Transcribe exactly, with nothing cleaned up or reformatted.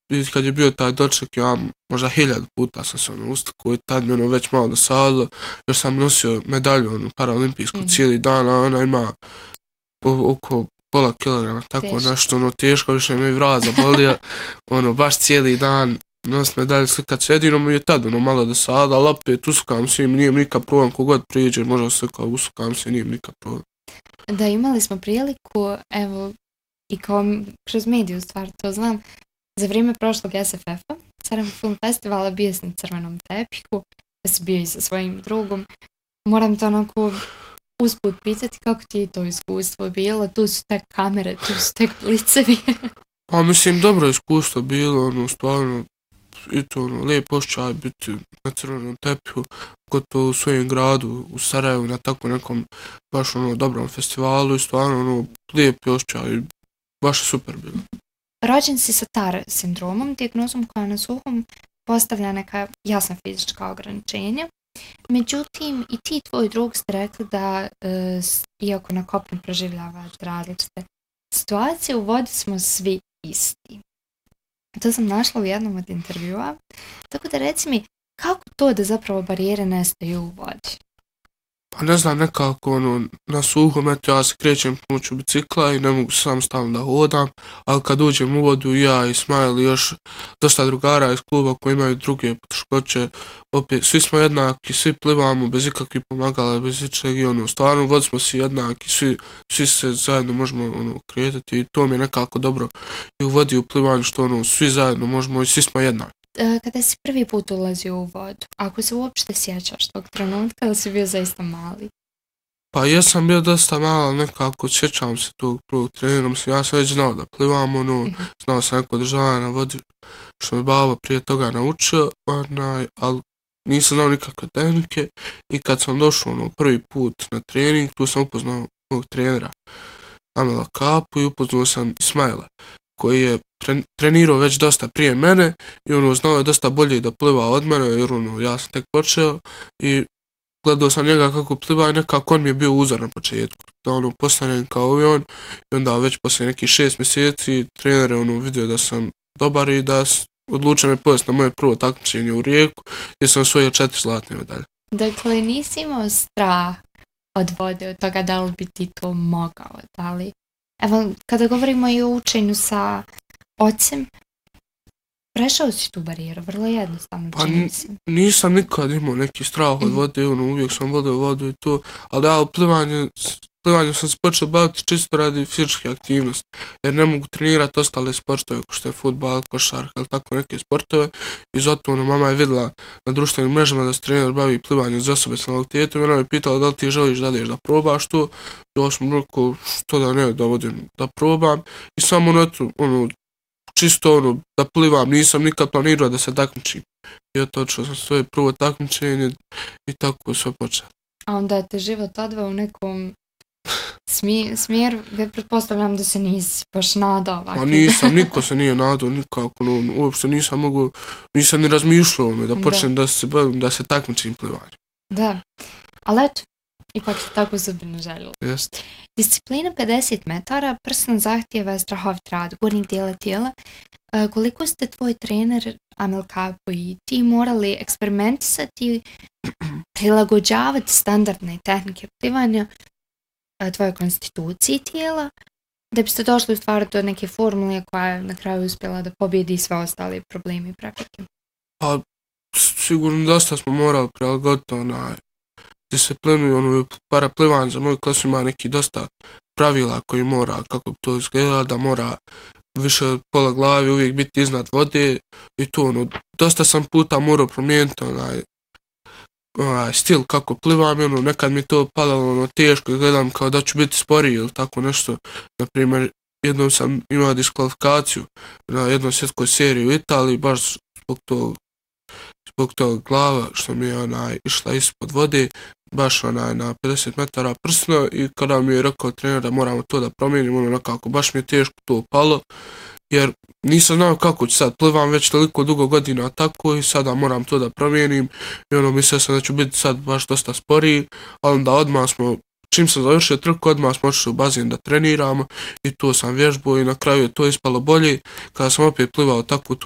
i kad je bio taj doček, ja možda hiljadu puta sam se ono ustakao i tad mi ono već malo dosadilo, jer sam nosio medalju ono, paraolimpijsku mm. cijeli dan, a ona ima o, oko pola kilograma, tako teško. Nešto ono teško, više me i vrat zabolio, ono baš cijeli dan nos medalju slikat se, jedino mi je tad ono malo dosadilo, ali opet usukam se i nije mi nikad problem, kogod priđe, možda se kao usukam se, nije mi nikad problem. Da, imali smo priliku, evo, i kao kroz mediju stvar to znam, za vrijeme prošlog S F F-a, Sarajevo Film Festivala, bio sam na crvenom tepihu, da si bio i sa svojim drugom. Moram to onako usput pitati kako ti je to iskustvo bilo, tu su tek kamere, tu su tek licevi. Pa mislim, dobro iskustvo bilo, ono, stvarno, i to ono, lijep osjećaj biti na crvenom tepihu, kod to u svojem gradu, u Sarajevu, na tako nekom baš ono dobrom festivalu i stvarno ono, lijep osjećaj, baš super bilo. Rođen si sa T A R sindromom, dijagnozom koja na suhom postavlja neka jasna fizička ograničenja. Međutim, i ti tvoj drug ste rekli da, e, iako na kopnu proživljavate različite situacije, u vodi smo svi isti. To sam našla u jednom od intervjua. Tako da reci mi, kako to da zapravo barijere nestaju u vodi? Pa ne znam, nekako ono, na suhom, eto ja se krećem pomoću bicikla i ne mogu sam stalno da hodam, ali kad uđem u vodu ja i Smile i još dosta drugara iz kluba koji imaju druge poteškoće, opet svi smo jednaki, svi plivamo bez ikakvih pomagala, bez ičeg i ono, stvarno u vodi smo svi jednaki, svi, svi se zajedno možemo ono, kretati i to mi je nekako dobro i u vodi u plivanju što ono, svi zajedno možemo i svi smo jednaki. Kada si prvi put ulazio u vodu, ako se uopšte sjećaš tog trenutka, ili si bio zaista mali? Pa jesam bio dosta mali, nekako sjećam se tog prvog trenera, mislim, ja sam već znao da plivam, ono, znao sam neko državanje na vodi, što mi baba prije toga naučio, onaj, ali nisam znao nikakve tehnike i kad sam došao ono, prvi put na trening, tu sam upoznao mog trenera Amela Kapu i upoznao sam Ismaila, koji je trenirao već dosta prije mene i ono znao je dosta bolje da pliva od mene jer ono ja sam tek počeo i gledao sam njega kako pliva i nekako on mi je bio uzor na početku da ono postanem kao i on i onda već poslije nekih šest mjeseci trener je ono vidio da sam dobar i da odlučio me povesti na moje prvo takmičenje u Rijeku gdje sam osvojio četiri zlatne medalje. Dakle, nisi imao strah od vode, od toga da li bi ti to mogao, da li? Evo, kada govorimo i o učenju sa ocem, prešao si tu barijeru, vrlo jednostavno. Pa n- nisam nikad imao neki strah od vode, ono, uvijek sam vodio vodu i to, ali ja u plivanju, plivanju sam se počeo baviti čisto radi fizičke aktivnosti, jer ne mogu trenirati ostale sportove, kao što je fudbal, košarka ili tako neke sportove i zato ono, mama je vidjela na društvenim mrežama da se trener bavi plivanjem za osobe s invaliditetom i ona je pitala da li ti želiš da ideš da probaš to, ja sam rekao što da ne, da vodim, da probam i samo ono, ono čisto ono, da plivam, nisam nikad planirao da se takmičim. I otočio sam svoje prvo takmičenje i tako sve počelo. A onda te život odveo u nekom smjer, smjeru gdje pretpostavljam da se nisi baš nadao. Pa nisam, niko se nije nadao, nikako, no, uopšte nisam mogu, nisam ni razmišljao me da počnem da, da se bavim, da se takmičim plivanjem. Da, ali eto, ipak je tako sudbino željelo. Jeste. Disciplina pedeset metara, prsan zahtjeva strahovit rad gornjeg dijela tijela. E, koliko ste tvoj trener Amel Kapo i ti morali eksperimentisati, prilagođavati standardne tehnike plivanja e, tvojoj konstituciji tijela, da biste došli u stvari do neke formule koja je na kraju uspjela da pobjedi sve ostale probleme i prepreke? Pa sigurno dosta smo morali prilagoditi onaj disciplinu i ono paraplivanje za moju klasu ima neki dosta pravila koji mora, kako bi to izgledalo, da mora više od pola glavi uvijek biti iznad vode i to ono, dosta sam puta morao promijeniti onaj, onaj stil kako plivam, ono, nekad mi to padalo ono, teško i gledam kao da ću biti sporiji ili tako nešto, naprimjer jednom sam imao diskvalifikaciju na jednoj svjetskoj seriji u Italiji, baš zbog tog zbog tog glava što mi je onaj, išla ispod vode, baš onaj, na pedeset metara prsno i kada mi je rekao trener da moramo to da promijenimo, ono nekako baš mi je teško to palo, jer nisam znao kako ću sad, plivam već toliko dugo godina tako i sada moram to da promijenim i ono mislio sam da ću biti sad baš dosta sporiji, ali onda odmah smo, čim sam završio trku, odmah smo otišli u bazen da treniramo i to sam vježbao i na kraju je to ispalo bolje kada sam opet plivao tako tu